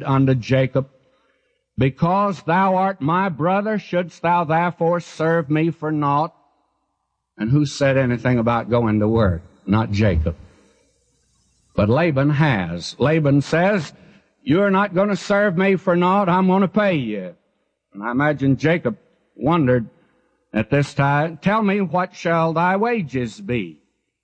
unto Jacob, Because thou art my brother, shouldst thou therefore serve me for naught? And who said anything about going to work? Not Jacob. But Laban has. Laban says, you're not going to serve me for naught, I'm going to pay you. And I imagine Jacob wondered at this time, tell me, what shall thy wages be?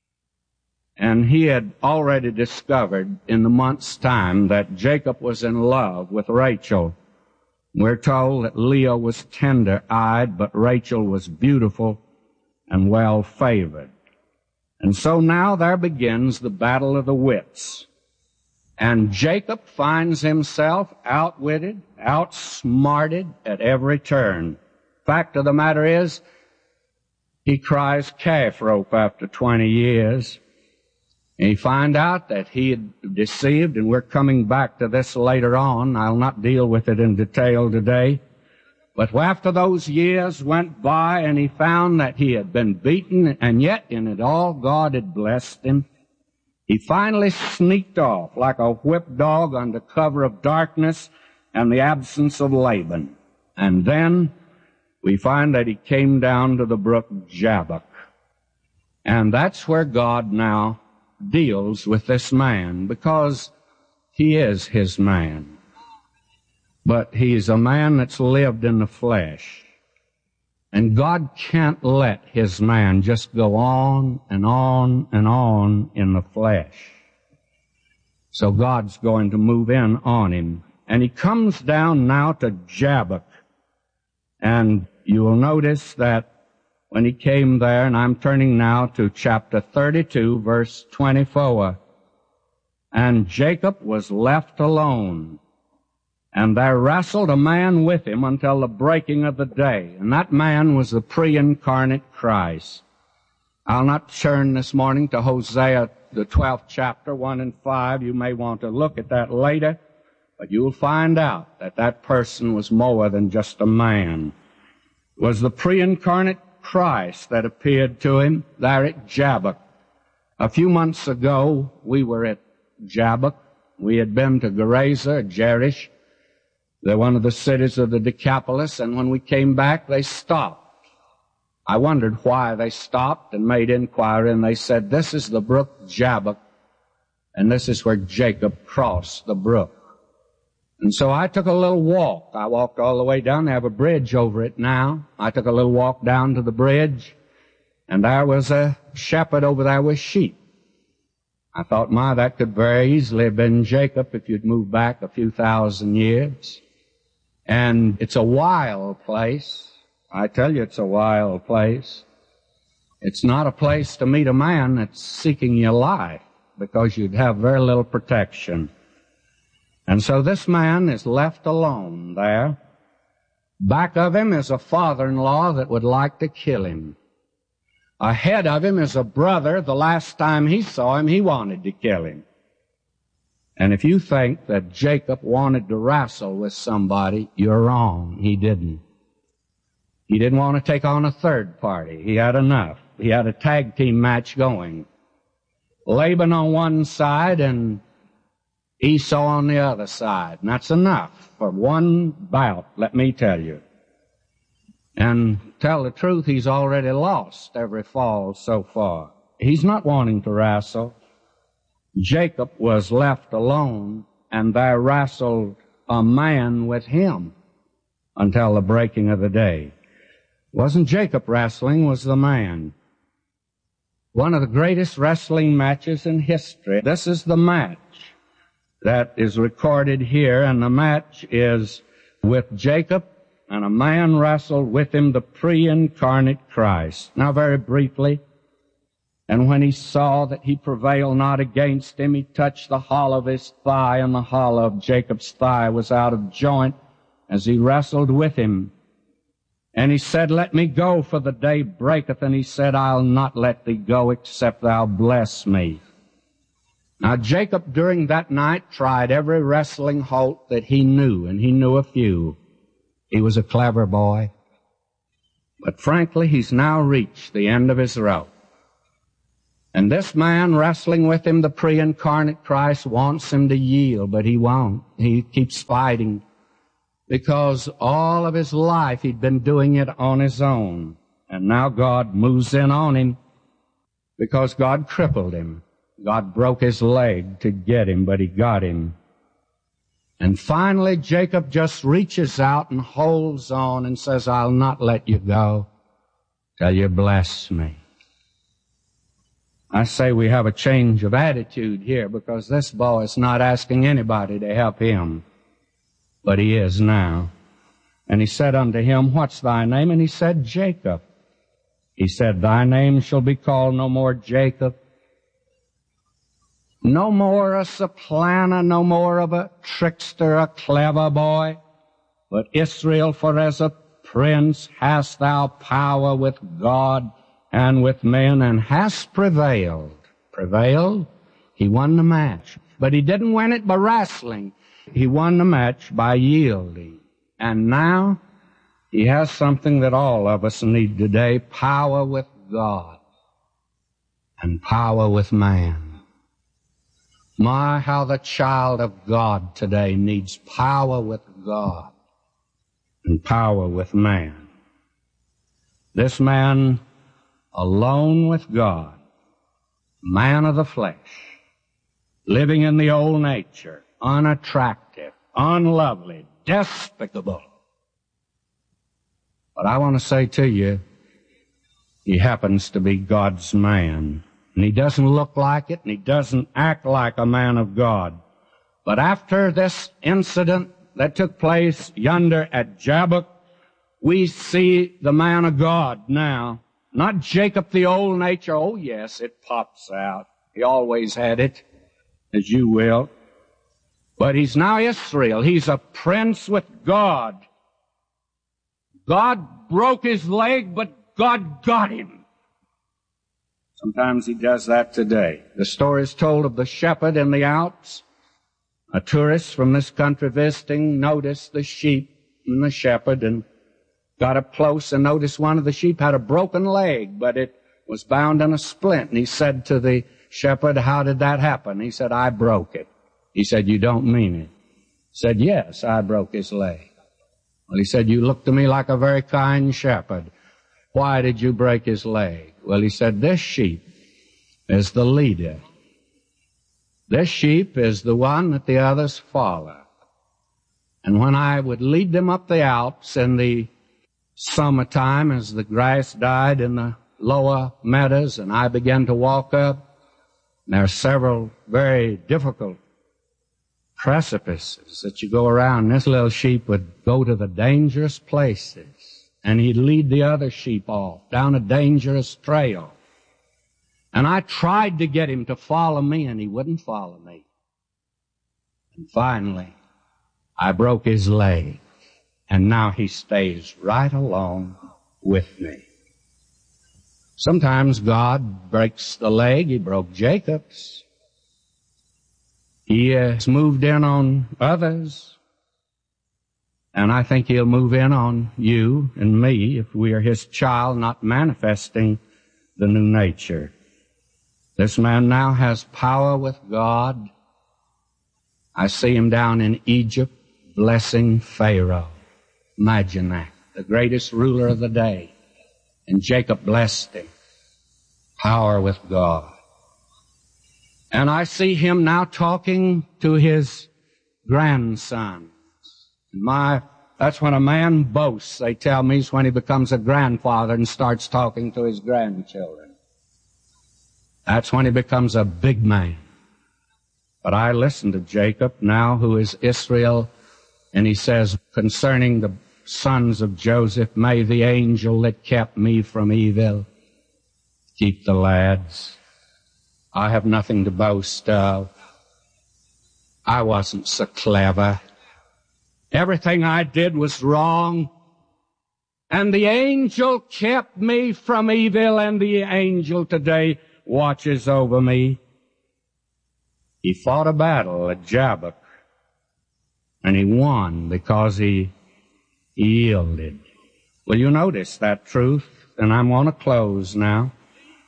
And he had already discovered in the month's time that Jacob was in love with Rachel. We're told that Leah was tender-eyed, but Rachel was beautiful and well-favored. And so now there begins the battle of the wits. And Jacob finds himself outwitted, outsmarted at every turn. Fact of the matter is, he cries calf rope after 20 years. And he find out that he had deceived, and we're coming back to this later on. I'll not deal with it in detail today. But after those years went by and he found that he had been beaten, and yet in it all God had blessed him, he finally sneaked off like a whipped dog under cover of darkness and the absence of Laban. And then we find that he came down to the brook Jabbok. And that's where God now deals with this man, because he is his man. But he's a man that's lived in the flesh. And God can't let his man just go on and on and on in the flesh. So God's going to move in on him. And he comes down now to Jabbok. And you will notice that when he came there, and I'm turning now to chapter 32, verse 24, and Jacob was left alone, and there wrestled a man with him until the breaking of the day, and that man was the pre-incarnate Christ. I'll not turn this morning to Hosea, the 12th chapter, 1 and 5. You may want to look at that later, but you'll find out that that person was more than just a man. It was the pre-incarnate Christ that appeared to him there at Jabbok. A few months ago, we were at Jabbok. We had been to Gerasa, Jerish. They're one of the cities of the Decapolis, and when we came back, they stopped. I wondered why they stopped and made inquiry, and they said, this is the brook Jabbok, and this is where Jacob crossed the brook. And so I took a little walk. I walked all the way down. They have a bridge over it now. I took a little walk down to the bridge, and there was a shepherd over there with sheep. I thought, that could very easily have been Jacob if you'd moved back a few thousand years. And it's a wild place. I tell you, it's a wild place. It's not a place to meet a man that's seeking your life, because you'd have very little protection. And so this man is left alone there. Back of him is a father-in-law that would like to kill him. Ahead of him is a brother. The last time he saw him, he wanted to kill him. And if you think that Jacob wanted to wrestle with somebody, you're wrong. He didn't. He didn't want to take on a third party. He had enough. He had a tag team match going. Laban on one side and Esau on the other side. And that's enough for one bout, let me tell you. And tell the truth, he's already lost every fall so far. He's not wanting to wrestle. Jacob was left alone, and there wrestled a man with him until the breaking of the day. It wasn't Jacob wrestling, it was the man. One of the greatest wrestling matches in history. This is the match that is recorded here, and the match is with Jacob, and a man wrestled with him, the pre-incarnate Christ. Now, very briefly, and when he saw that he prevailed not against him, he touched the hollow of his thigh, and the hollow of Jacob's thigh was out of joint as he wrestled with him. And he said, let me go, for the day breaketh. And he said, I'll not let thee go, except thou bless me. Now, Jacob during that night tried every wrestling halt that he knew, and he knew a few. He was a clever boy. But frankly, he's now reached the end of his rope. And this man wrestling with him, the pre-incarnate Christ, wants him to yield, but he won't. He keeps fighting because all of his life he'd been doing it on his own. And now God moves in on him because God crippled him. God broke his leg to get him, but he got him. And finally, Jacob just reaches out and holds on and says, I'll not let you go till you bless me. I say we have a change of attitude here because this boy is not asking anybody to help him, but he is now. And he said unto him, What's thy name? And he said, Jacob. He said, Thy name shall be called no more Jacob, no more a supplanter, no more of a trickster, a clever boy, but Israel, for as a prince hast thou power with God and with men, and hast prevailed. Prevailed? He won the match. But he didn't win it by wrestling. He won the match by yielding. And now he has something that all of us need today, power with God and power with man. My, how the child of God today needs power with God and power with man. This man, alone with God, man of the flesh, living in the old nature, unattractive, unlovely, despicable. But I want to say to you, he happens to be God's man. And he doesn't look like it, and he doesn't act like a man of God. But after this incident that took place yonder at Jabbok, we see the man of God now. Not Jacob, the old nature. Oh, yes, it pops out. He always had it, as you will. But he's now Israel. He's a prince with God. God broke his leg, but God got him. Sometimes he does that today. The story is told of the shepherd in the Alps. A tourist from this country visiting noticed the sheep and the shepherd and got up close and noticed one of the sheep had a broken leg, but it was bound in a splint. And he said to the shepherd, How did that happen? He said, I broke it. He said, You don't mean it. He said, Yes, I broke his leg. Well, he said, You look to me like a very kind shepherd. Why did you break his leg? Well, he said, This sheep is the leader. This sheep is the one that the others follow. And when I would lead them up the Alps in the summertime as the grass died in the lower meadows and I began to walk up, there are several very difficult precipices that you go around. This little sheep would go to the dangerous places. And he'd lead the other sheep off down a dangerous trail. And I tried to get him to follow me, and he wouldn't follow me. And finally, I broke his leg, and now he stays right along with me. Sometimes God breaks the leg. He broke Jacob's. He has moved in on others. And I think he'll move in on you and me if we are his child, not manifesting the new nature. This man now has power with God. I see him down in Egypt blessing Pharaoh. Imagine that. The greatest ruler of the day. And Jacob blessed him. Power with God. And I see him now talking to his grandson. That's when a man boasts, they tell me, is when he becomes a grandfather and starts talking to his grandchildren. That's when he becomes a big man. But I listen to Jacob now, who is Israel, and he says, concerning the sons of Joseph, may the angel that kept me from evil keep the lads. I have nothing to boast of. I wasn't so clever. Everything I did was wrong. And the angel kept me from evil, and the angel today watches over me. He fought a battle at Jabbok, and he won because he yielded. Well, you notice that truth, and I'm going to close now.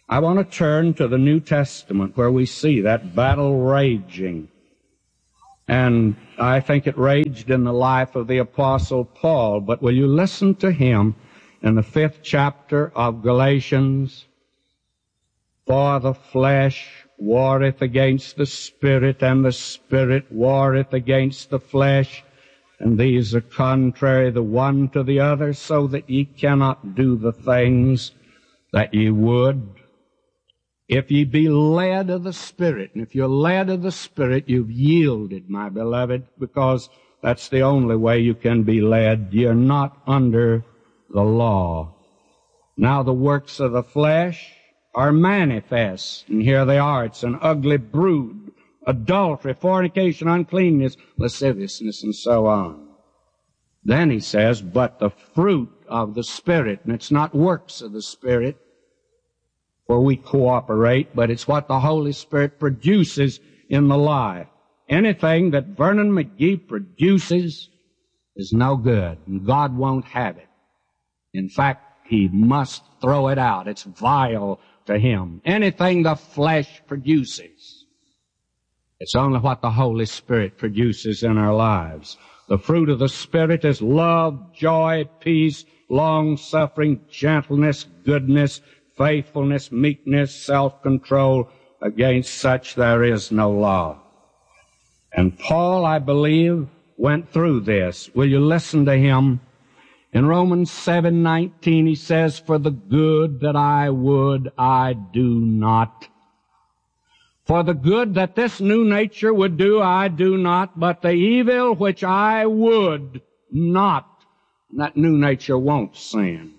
I want to turn to the New Testament where we see that battle raging. And I think it raged in the life of the Apostle Paul. But will you listen to him in the 5th chapter of Galatians? For the flesh warreth against the Spirit, and the Spirit warreth against the flesh. And these are contrary the one to the other, so that ye cannot do the things that ye would. If ye be led of the Spirit, and if you're led of the Spirit, you've yielded, my beloved, because that's the only way you can be led. You're not under the law. Now the works of the flesh are manifest, and here they are. It's an ugly brood: adultery, fornication, uncleanness, lasciviousness, and so on. Then he says, but the fruit of the Spirit, and it's not works of the Spirit, where we cooperate, but it's what the Holy Spirit produces in the life. Anything that Vernon McGee produces is no good, and God won't have it. In fact, He must throw it out. It's vile to Him. Anything the flesh produces, it's only what the Holy Spirit produces in our lives. The fruit of the Spirit is love, joy, peace, long-suffering, gentleness, goodness, faithfulness, meekness, self-control. Against such there is no law. And Paul, I believe, went through this. Will you listen to him? In Romans 7:19, he says, for the good that I would, I do not. For the good that this new nature would do, I do not, but the evil which I would not. And that new nature won't sin.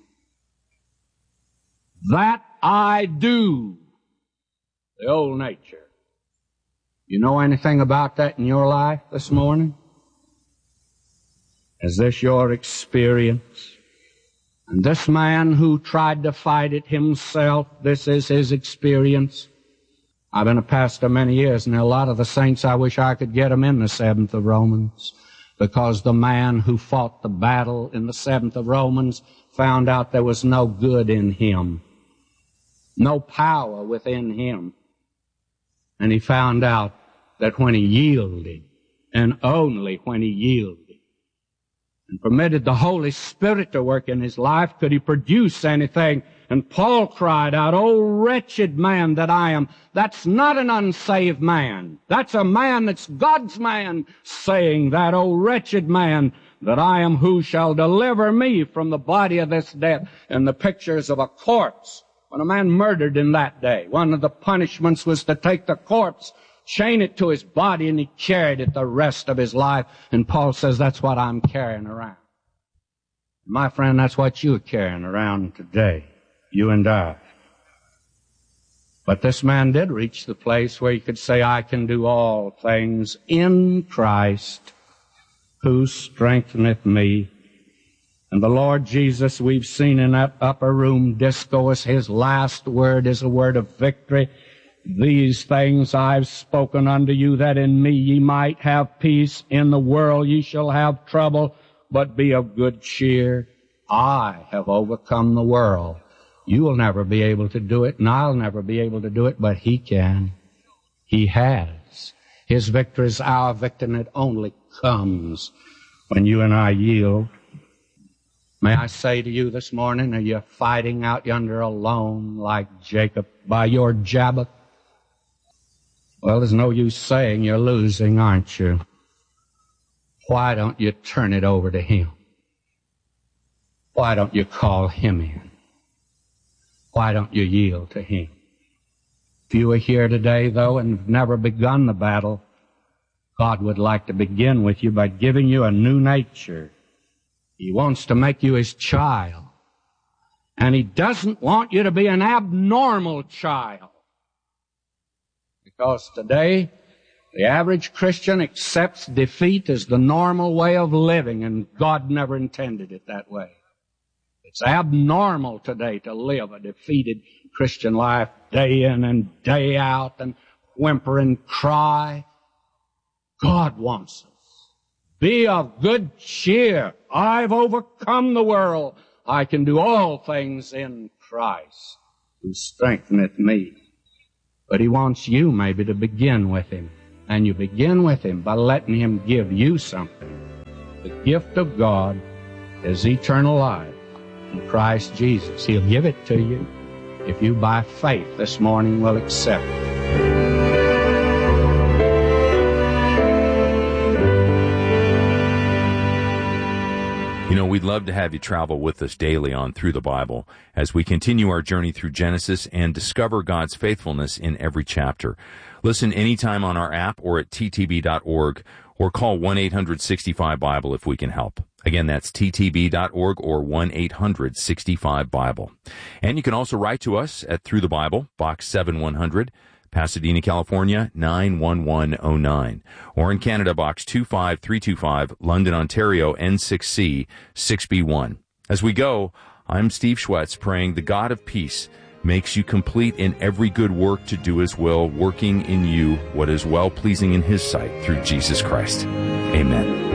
That I do. The old nature. You know anything about that in your life this morning? Is this your experience? And this man who tried to fight it himself, this is his experience. I've been a pastor many years, and a lot of the saints, I wish I could get them in the 7th of Romans, because the man who fought the battle in the 7th of Romans found out there was no good in him, no power within him. And he found out that when he yielded, and only when he yielded, and permitted the Holy Spirit to work in his life, could he produce anything. And Paul cried out, "O wretched man that I am." That's not an unsaved man. That's a man that's God's man saying that, "O wretched man that I am, who shall deliver me from the body of this death?" And the pictures of a corpse. When a man murdered in that day, one of the punishments was to take the corpse, chain it to his body, and he carried it the rest of his life. And Paul says, that's what I'm carrying around. My friend, that's what you're carrying around today. You and I. But this man did reach the place where he could say, I can do all things in Christ who strengtheneth me. And the Lord Jesus, we've seen in that upper room discourse, his last word is a word of victory. These things I've spoken unto you, that in me ye might have peace. In the world ye shall have trouble, but be of good cheer. I have overcome the world. You will never be able to do it, and I'll never be able to do it, but He can. He has. His victory is our victory, and it only comes when you and I yield. May I say to you this morning, are you fighting out yonder alone like Jacob by your Jabbok? Well, there's no use saying you're losing, aren't you? Why don't you turn it over to Him? Why don't you call Him in? Why don't you yield to Him? If you are here today, though, and have never begun the battle, God would like to begin with you by giving you a new nature. He wants to make you His child. And He doesn't want you to be an abnormal child. Because today, the average Christian accepts defeat as the normal way of living, and God never intended it that way. It's abnormal today to live a defeated Christian life day in and day out and whimper and cry. God wants us. Be of good cheer. I've overcome the world. I can do all things in Christ who strengtheneth me. But he wants you maybe to begin with him. And you begin with him by letting him give you something. The gift of God is eternal life in Christ Jesus. He'll give it to you if you by faith this morning will accept it. You know, we'd love to have you travel with us daily on Through the Bible as we continue our journey through Genesis and discover God's faithfulness in every chapter. Listen anytime on our app or at ttb.org or call 1-800-65-BIBLE if we can help. Again, that's ttb.org or 1-800-65-BIBLE. And you can also write to us at Through the Bible, Box 7100, Pasadena, California, 91109. Or in Canada, Box 25325, London, Ontario, N6C, 6B1. As we go, I'm Steve Schwetz, praying the God of peace makes you complete in every good work to do His will, working in you what is well-pleasing in His sight through Jesus Christ. Amen.